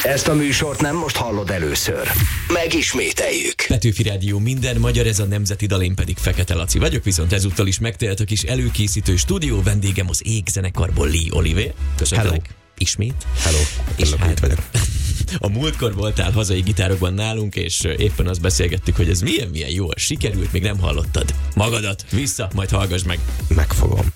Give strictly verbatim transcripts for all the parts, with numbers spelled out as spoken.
Ezt a műsort nem most hallod először. Megismételjük. Petőfi Rádió minden magyar, ez a nemzeti dal, én pedig Fekete Laci vagyok, viszont ezúttal is megtélt a kis előkészítő stúdió, vendégem az Ég zenekarból Lee Oliver. Köszöntelek. Ismét. Hello. És Hello, hát vagyok. A múltkor voltál hazai gitárokban nálunk, és éppen azt beszélgettük, hogy ez milyen-milyen jól sikerült, még nem hallottad. Magadat, vissza, majd hallgass meg. Megfogom.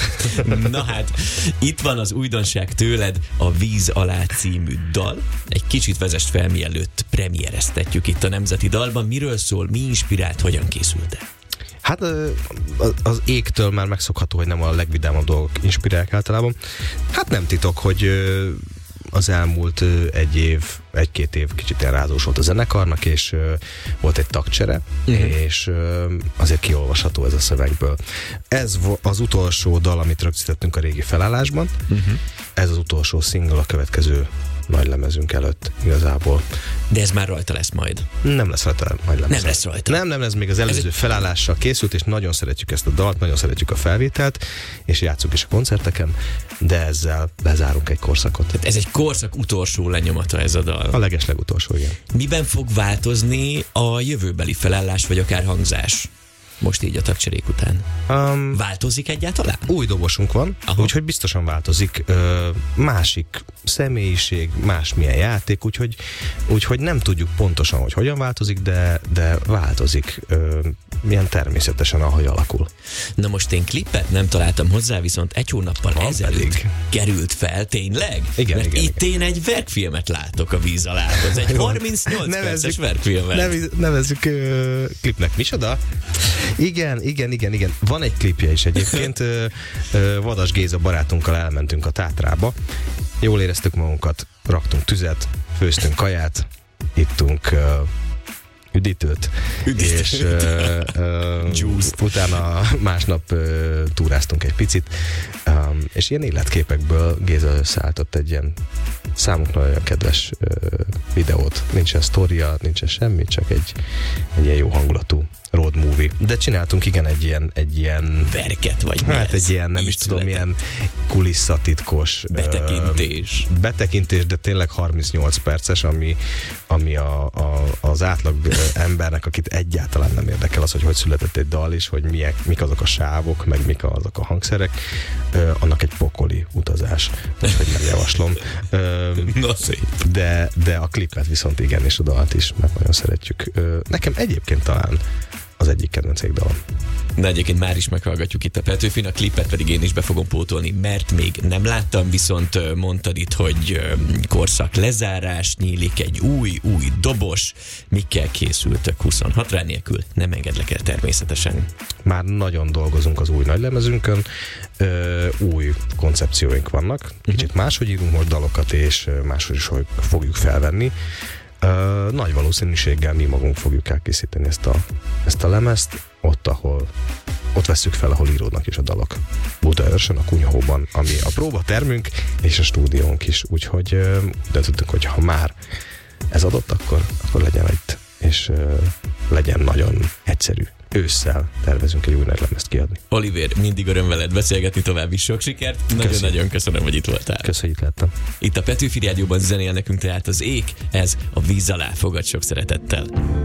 Na hát, itt van az újdonság tőled, a Víz alá című dal. Egy kicsit vezest fel, mielőtt premiereztetjük itt a Nemzeti Dalban. Miről szól, mi inspirált, hogyan készült el? Hát az égtől már megszokható, hogy nem a legvidámabb dolgok inspirálják általában. Hát nem titok, hogy az elmúlt egy év, egy-két év kicsit ilyen rázós volt a zenekarnak, és volt egy tagcsere, uh-huh. és azért kiolvasható ez a szövegből. Ez az utolsó dal, amit rögzítettünk a régi felállásban. Uh-huh. Ez az utolsó single a következő nagy lemezünk előtt igazából. De ez már rajta lesz majd. Nem lesz rajta majd lemez. Nem lesz rajta. Nem, nem, ez még az előző egy... felállással készült, és nagyon szeretjük ezt a dalt, nagyon szeretjük a felvételt, és játszunk is a koncerteken, de ezzel bezárunk egy korszakot. Tehát ez egy korszak utolsó lenyomata ez a dal. A legeslegutolsó, igen. Miben fog változni a jövőbeli felállás, vagy akár hangzás? Most így a tagcserék után. Um, változik egyáltalán? Új dobosunk van, úgyhogy biztosan változik. Ö, másik személyiség, másmilyen játék, úgyhogy, úgyhogy nem tudjuk pontosan, hogy hogyan változik, de, de változik. Ö, milyen természetesen, ahogy alakul. Na most én klippet nem találtam hozzá, viszont egy hónappal van ezelőtt pedig került fel, tényleg? Igen, Mert igen, itt igen. én egy verkfilmet látok a Víz alá. Ez egy harmincnyolc perces verkfilmet. Nevez, nevezzük uh, klipnek. Micsoda? Igen, igen, igen, igen. Van egy klipje is egyébként. uh, uh, Vadas Géza barátunkkal elmentünk a Tátrába. Jól éreztük magunkat, raktunk tüzet, főztünk kaját, ittunk uh, üdítőt, Üdítőt. és uh, uh, utána másnap uh, túráztunk egy picit, um, és ilyen életképekből Géza összeálltott egy ilyen számunkra nagyon kedves uh, videót. Nincsen sztória, nincsen semmi, csak egy, egy ilyen jó hangulatú road movie. De csináltunk igen egy ilyen, egy ilyen verket, vagy hát egy ilyen, nem is tudom, milyen kulisszatitkos betekintés. Uh, betekintés, de tényleg harmincnyolc perces, ami, ami a, a, az átlag embernek, akit egyáltalán nem érdekel az, hogy hogy született egy dal is, hogy miek, mik azok a sávok, meg mik azok a hangszerek, uh, annak egy pokoli utazás, úgyhogy nem javaslom. Uh, Na szép. De, de a klipet viszont igen, és a dalt is, mert nagyon szeretjük. Uh, nekem egyébként talán az egyik kedvenc dalom. De egyébként már is meghallgatjuk itt a Petőfin, a klipet pedig én is be fogom pótolni, mert még nem láttam, viszont mondtad itt, hogy korszak lezárás, nyílik egy új, új dobos, mikkel készültök huszonhatra nélkül, nem engedlek el természetesen. Már nagyon dolgozunk az új nagylemezünkön, ö, új koncepcióink vannak, kicsit uh-huh. máshogy írunk most dalokat, és máshogy is fogjuk felvenni. Uh, nagy valószínűséggel mi magunk fogjuk elkészíteni ezt a, ezt a lemezt, ott, ahol ott vesszük fel, ahol íródnak is a dalok. Budaörsön, a Kunyhóban, ami a próbatermünk és a stúdiónk is, úgyhogy uh, döntöttünk, hogy ha már ez adott, akkor, akkor legyen itt, és uh, legyen nagyon egyszerű. Ősszel tervezünk egy új nagy lemezt kiadni. Oliver, mindig öröm veled beszélgetni, további sok sikert. Nagyon-nagyon köszönöm, hogy itt voltál. Köszönjük, itt lettem. Itt a Petőfi Rádióban zenél nekünk tehát az Ég, ez a Víz alá, fogad sok szeretettel.